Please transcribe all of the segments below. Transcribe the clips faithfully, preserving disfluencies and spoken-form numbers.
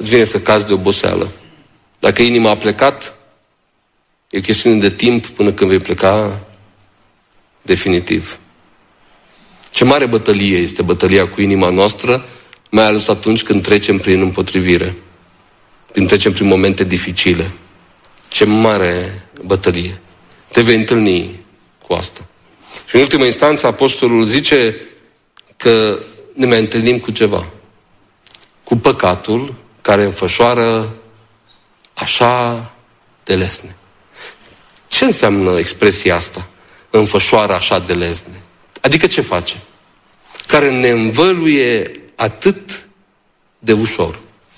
îți vine să cazi de oboseală. Dacă inima a plecat, e o chestiune de timp până când vei pleca definitiv. Ce mare bătălie este bătălia cu inima noastră, mai ales atunci când trecem prin împotrivire, când trecem prin momente dificile. Ce mare bătălie. Te vei întâlni cu asta. Și în ultima instanță, apostolul zice că ne mai întâlnim cu ceva. Cu păcatul care înfășoară așa de lesne. Ce înseamnă expresia asta? Înfășoară așa de lesne. Adică ce face? Care ne învăluie atât de ușor.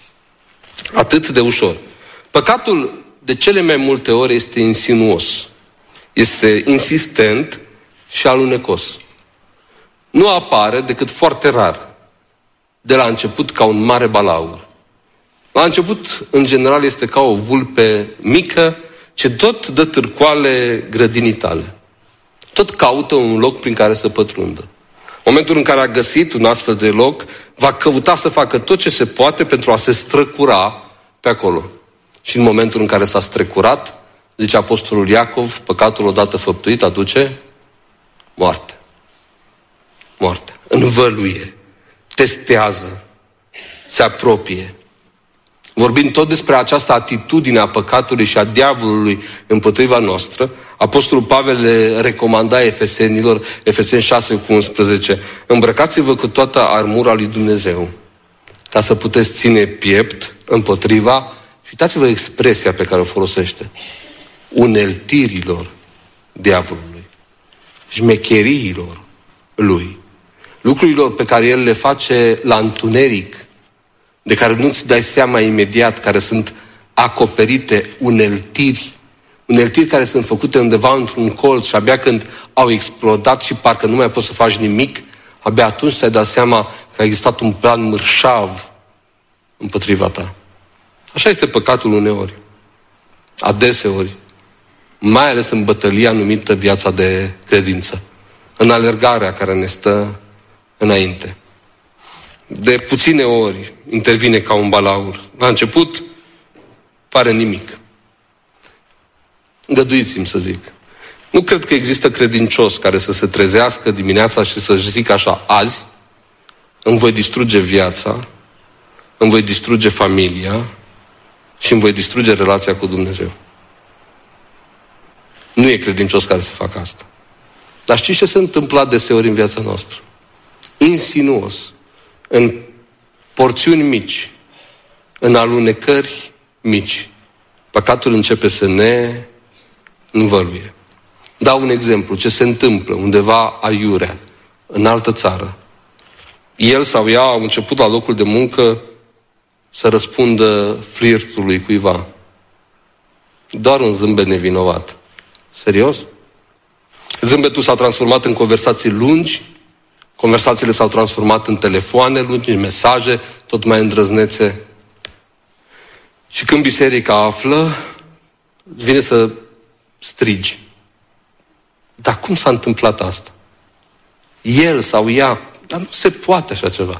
Atât de ușor. Păcatul de cele mai multe ori este insinuos. Este insistent și alunecos. Nu apare decât foarte rar. De la început ca un mare balaur. La început, în general, este ca o vulpe mică ce tot dă târcoale grădinii tale. Tot caută un loc prin care să pătrundă. În momentul în care a găsit un astfel de loc, va căuta să facă tot ce se poate pentru a se străcura pe acolo. Și în momentul în care s-a strecurat, zice apostolul Iacov, păcatul odată făptuit aduce moarte. Moarte. Învăluie. Testează. Se apropie. Vorbind tot despre această atitudine a păcatului și a diavolului împotriva noastră, apostolul Pavel le recomanda efesenilor, Efeseni șase cu unsprezece, îmbrăcați-vă cu toată armura lui Dumnezeu, ca să puteți ține piept împotriva, și uitați-vă expresia pe care o folosește, uneltirilor diavolului, șmecheriilor lui, lucrurilor pe care el le face la întuneric, de care nu-ți dai seama imediat, care sunt acoperite, uneltiri, uneltiri care sunt făcute undeva într-un colț și abia când au explodat și parcă nu mai poți să faci nimic, abia atunci ți-ai dat seama că a existat un plan mărșav împotriva ta. Așa este păcatul uneori, adeseori, mai ales în bătălia numită viața de credință, în alergarea care ne stă înainte. De puține ori intervine ca un balaur. La început pare nimic. Îngăduiți-mi să zic. Nu cred că există credincios care să se trezească dimineața și să-și zică așa, azi îmi voi distruge viața, îmi voi distruge familia și îmi voi distruge relația cu Dumnezeu. Nu e credincios care să facă asta. Dar știți ce se întâmplă deseori în viața noastră? Insinuos, în porțiuni mici, în alunecări mici, păcatul începe să ne învăluie. Dau un exemplu, ce se întâmplă undeva aiurea, în altă țară. El sau ea au început la locul de muncă să răspundă flirtului cuiva. Doar un zâmbet nevinovat. Serios? Zâmbetul s-a transformat în conversații lungi, conversațiile s-au transformat în telefoane lungi, în mesaje tot mai îndrăznețe. Și când biserica află, vine să strigi. Dar cum s-a întâmplat asta? El sau ea, dar nu se poate așa ceva.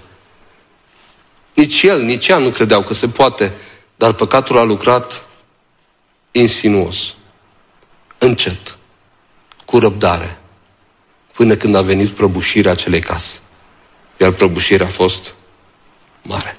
Nici el, nici ea nu credeau că se poate, dar păcatul a lucrat insinuos, încet, cu răbdare, până când a venit prăbușirea acelei case. Iar prăbușirea a fost mare.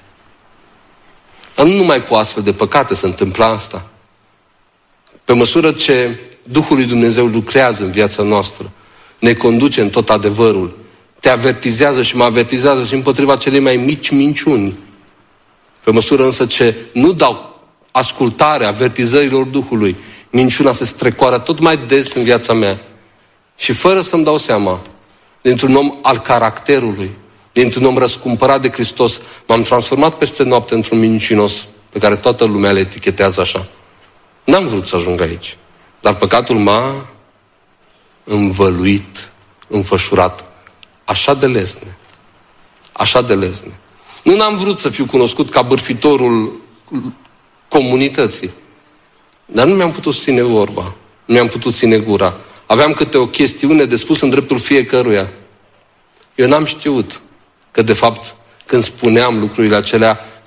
Dar nu numai cu astfel de păcate se întâmplă asta. Pe măsură ce Duhul lui Dumnezeu lucrează în viața noastră, ne conduce în tot adevărul, te avertizează și mă avertizează și împotriva celei mai mici minciuni. Pe măsură însă ce nu dau ascultare avertizărilor Duhului, minciuna se strecoară tot mai des în viața mea. Și fără să-mi dau seama, dintr-un om al caracterului, dintr-un om răscumpărat de Hristos, m-am transformat peste noapte într-un mincinos pe care toată lumea le etichetează așa. N-am vrut să ajung aici, dar păcatul m-a învăluit, înfășurat, așa de lesne, așa de lesne. Nu n-am vrut să fiu cunoscut ca bârfitorul comunității, dar nu mi-am putut ține vorba, nu mi-am putut ține gura. Aveam câte o chestiune de spus în dreptul fiecăruia. Eu n-am știut că, de fapt, când spuneam lucrurile acelea,